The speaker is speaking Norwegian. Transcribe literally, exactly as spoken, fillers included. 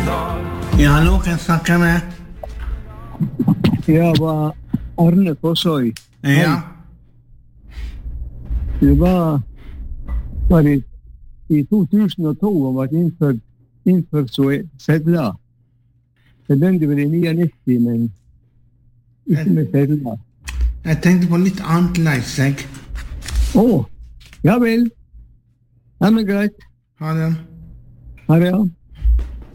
Ja, hallo, kan jeg snakke med? Jeg var Arne Fossøy. Ja. Det var, var det i to tusen og to og var innført, innført så sedler. Det begynte vel i niognitti, men ikke med sedler. Jeg tenkte på litt annet leis, jeg. Åh, ja vel. Ja, men greit. Ha det. Ha det, ja.